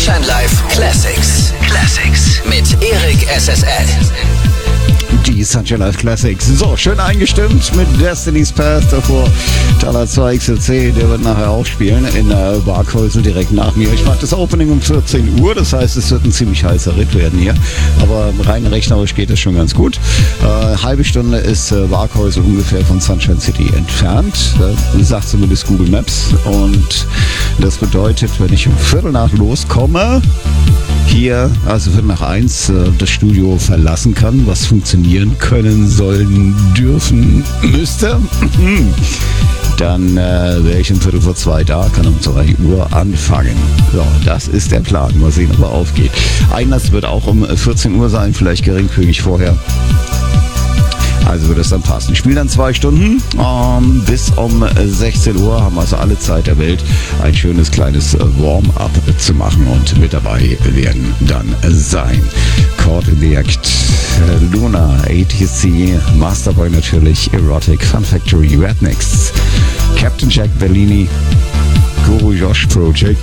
Sunshine Live Classics. Classics mit Erik SSL. Die Sunshine Live Classics. So, schön eingestimmt mit Destiny's Path davor. Taler 2 XLC, der wird nachher auch spielen in der Waghäusel direkt nach mir. Ich mache das Opening um 14 Uhr, das heißt, es wird ein ziemlich heißer Ritt werden hier. Aber rein rechnerisch geht es schon ganz gut. Halbe Stunde ist Waghäusel ungefähr von Sunshine City entfernt. Sagt zumindest Google Maps. Und das bedeutet, wenn ich um Viertel nach loskomme, hier, also Viertel nach 1, das Studio verlassen kann, was funktionieren können, sollen, dürfen, müsste, dann wäre ich um Viertel vor 2 da, kann um 2 Uhr anfangen. So, das ist der Plan. Mal sehen, ob er aufgeht. Einlass wird auch um 14 Uhr sein, vielleicht geringfügig vorher. Also wird es dann passen. Ich spiele dann 2 Stunden bis um 16 Uhr. Haben also alle Zeit der Welt, ein schönes kleines Warm-up zu machen. Und mit dabei werden dann sein Caught in the Act, Luna, ATC, Masterboy natürlich, Erotic, Fun Factory, Rednecks, Captain Jack Bellini, Guru Josh Project,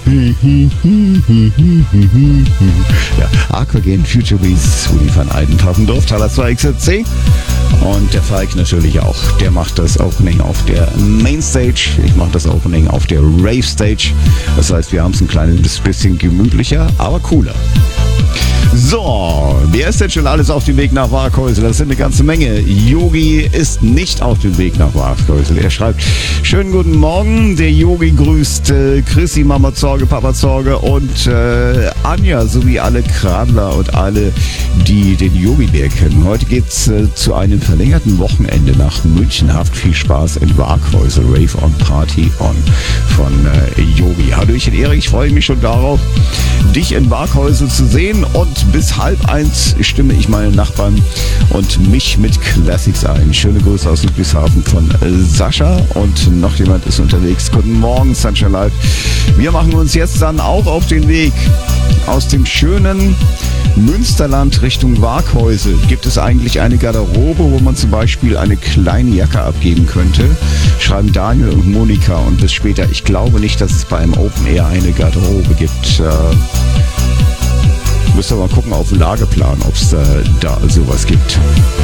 ja, Aquagen, Future Beast, Uli van Eidenthaffendorf, Taler 2 XLC und der Falk natürlich auch. Der macht das Opening auf der Mainstage, ich mache das Opening auf der Rave Stage. Das heißt, wir haben es ein kleines bisschen gemütlicher, aber cooler. So, wer ist denn schon alles auf dem Weg nach Waghäusel? Das sind eine ganze Menge. Yogi ist nicht auf dem Weg nach Waghäusel. Er schreibt, schönen guten Morgen. Der Yogi grüßt Chrissy, Mama Zorge, Papa Zorge und Anja sowie alle Kradler und alle, die den Yogi-Bär kennen. Heute geht's zu einem verlängerten Wochenende nach München. Habt viel Spaß in Waghäusel. Rave on Party on von Yogi. Hallöchen Erik, ich freue mich schon darauf, dich in Waghäusel zu sehen, und bis 12:30 stimme ich meinen Nachbarn und mich mit Classics ein. Schöne Grüße aus Ludwigshafen von Sascha, und noch jemand ist unterwegs. Guten Morgen, Sunshine Live. Wir machen uns jetzt dann auch auf den Weg aus dem schönen Münsterland Richtung Waghäusel. Gibt es eigentlich eine Garderobe, wo man zum Beispiel eine kleine Jacke abgeben könnte? Schreiben Daniel und Monika, und bis später. Ich glaube nicht, dass es bei einem Open Air eine Garderobe gibt. Müssen wir mal gucken auf den Lageplan, ob es da sowas gibt.